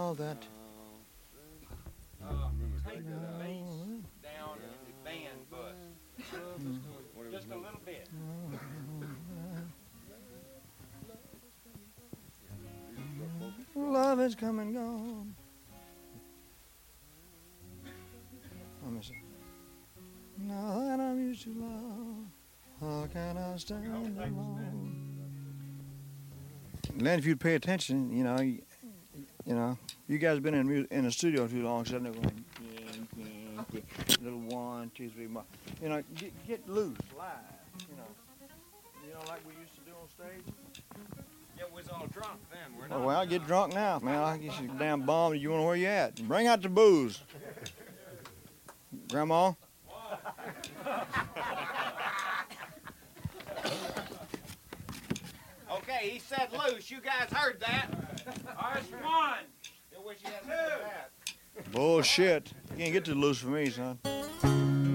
all that. Take the bass down in the band bus. Just a little bit. Love is come and gone. Let me see. Now that I'm used to love, how can I stand alone? Len, if you'd pay attention, you guys have been in the studio too long, so they're going little 1, 2, 3, get loose live, like we used to do on stage. Yeah, we was all drunk then. We're Oh, not. well, I get drunk now, man. I get you damn bum. You want to where you at? Bring out the booze, Grandma. Okay, he said loose. You guys heard that. That's one. I wish you hadn't said that. Bullshit. You can't get too loose for me, son.